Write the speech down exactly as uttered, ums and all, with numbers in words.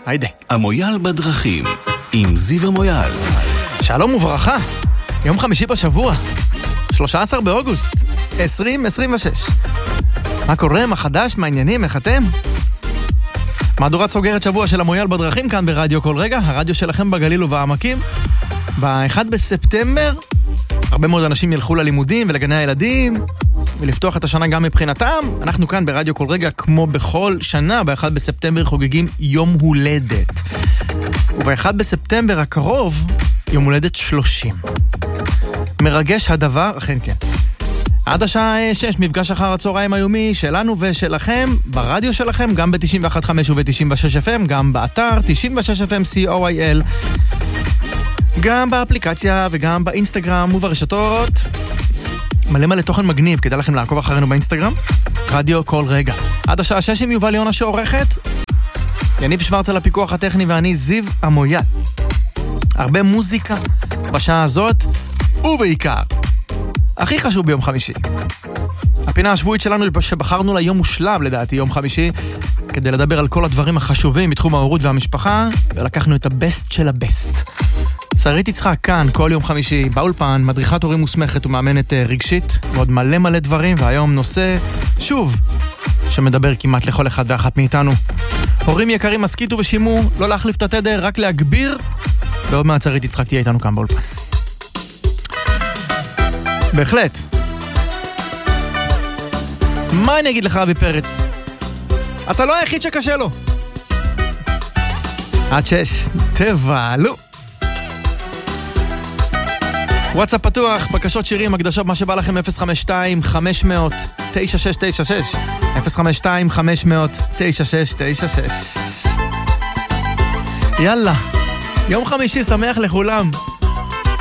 היידה. המויאל בדרכים, עם זיו המויאל. שלום וברכה, יום חמישי בשבוע, שלושה עשר באוגוסט, עשרים עשרים ושש. מה קורה, מה חדש, מה עניינים, איך אתם? מהדורת סוגרת שבוע של המויאל בדרכים כאן ברדיו כל רגע, הרדיו שלכם בגליל ובעמקים. ב-אחד בספטמבר, הרבה מאוד אנשים ילכו ללימודים ולגני הילדים, ולפתוח את השנה גם מבחינתם. אנחנו כאן ברדיו כל רגע, כמו בכל שנה, ב-אחד בספטמבר חוגגים יום הולדת. וב-אחד בספטמבר הקרוב, יום הולדת שלושים. מרגש הדבר, אכן כן. עד השעה שש, מפגש אחר הצהריים היומי שלנו ושלכם, ברדיו שלכם, גם ב-תשעים ואחת נקודה חמש וב-תשעים ושש אף אם, גם באתר, תשעים ושש אף אם סי או איי אל, גם באפליקציה וגם באינסטגרם וברשתות. מלא מלא תוכן מגניב, כדאי לכם לעקוב אחרינו באינסטגרם, רדיו כל רגע. עד השעה שש עם יובל יונה שעורכת, יניב שוורץ על הפיקוח הטכני ואני זיו המויאל. הרבה מוזיקה בשעה הזאת, ובעיקר הכי חשוב ביום חמישי, הפינה השבועית שלנו שבחרנו לה יום מושלם לדעתי, יום חמישי, כדי לדבר על כל הדברים החשובים בתחום ההורות והמשפחה, ולקחנו את הבסט של הבסט. שרית יצחק כאן כל יום חמישי באולפן, מדריכת הורים מוסמכת ומאמנת רגשית, ועוד מלא מלא דברים, והיום נושא שוב שמדבר כמעט לכל אחד ואחת מאיתנו. הורים יקרים, הסכיתו ושימו, לא להחליף את התדר, רק להגביר, ועוד מעט שרית יצחק תהיה איתנו כאן באולפן. בהחלט. מה אני אגיד לך אבי פרץ? אתה לא היחיד שקשה לו. עד שש, תבעלו. וואטסאפ פתוח, בקשות שירים, הקדשות, מה שבא לכם, אפס חמש שתיים חמש אפס אפס תשע שש תשע שש, אפס חמש שתיים חמש אפס אפס תשע שש תשע שש. יאללה, יום חמישי שמח לכולם.